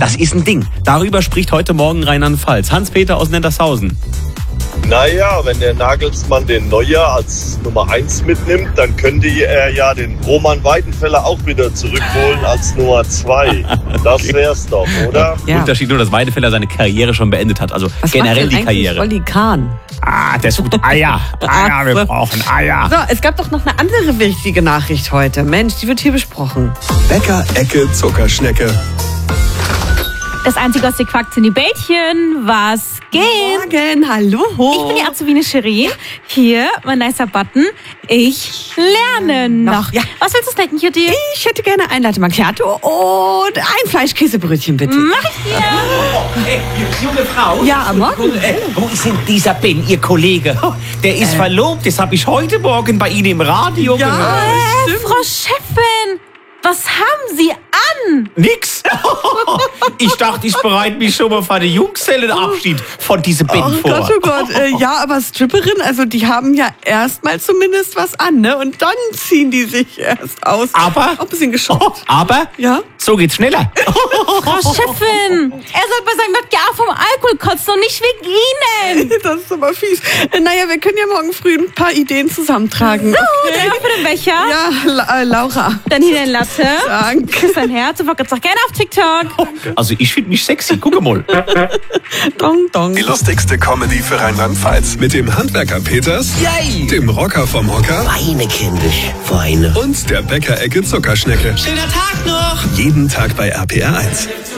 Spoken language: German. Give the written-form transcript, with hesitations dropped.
Das ist ein Ding. Darüber spricht heute Morgen Rheinland-Pfalz. Hans-Peter aus Nettershausen. Naja, wenn der Nagelsmann den Neuer als Nummer 1 mitnimmt, dann könnte er ja den Roman Weidenfeller auch wieder zurückholen als Nummer 2. Das wär's doch, oder? Ja. Unterschied nur, dass Weidenfeller seine Karriere schon beendet hat. Also was generell macht denn die Karriere. Olli Kahn? Der sucht Eier. Eier, wir brauchen Eier. So, es gab doch noch eine andere wichtige Nachricht heute. Mensch, die wird hier besprochen. Bäcker, Ecke, Zuckerschnecke. Das einzige aus der Quark sind die Bällchen. Was geht? Morgen, hallo. Ich bin die Azubine Shirin. Hier, mein nicer Button. Ich lerne noch. Ja. Was willst du snacken, Cutie? Ich hätte gerne ein Latte Macchiato und ein Fleischkäsebrötchen, bitte. Mach ich dir. Hey, junge Frau. Ja, am Morgen. Wo ist denn dieser Ben, Ihr Kollege? Der ist verlobt. Das habe ich heute Morgen bei Ihnen im Radio gehört. Frau Chefin, was haben Sie an? Nix. Ich dachte, ich bereite mich schon mal für den Junggesellenabschied von diesem Ben vor. Oh Gott. Ja, aber Stripperinnen, also die haben ja erstmal zumindest was an, ne? Und dann ziehen die sich erst aus. Aber? Auch ein bisschen geschockt. Aber? Ja? So geht's schneller. Frau Chefin, er soll bei seinem Gottjahr vom Alkohol kotzen und nicht wegen Ihnen. Das ist aber fies. Naja, wir können ja morgen früh ein paar Ideen zusammentragen. So, dann für den Becher. Ja, Laura. Dann hier den Latte. Danke. Küss dein Herz und folgt uns auch gerne auf TikTok. Also ich finde mich sexy. Guck mal. Dong, dong. Die lustigste Comedy für Rheinland-Pfalz. Mit dem Handwerker Peters, Yay! dem Rocker vom Hocker Weine, kindisch, Weine. und der Bäcker, Ecke, Zuckerschnecke. Schöner Tag noch! Jeden Tag bei RPR 1.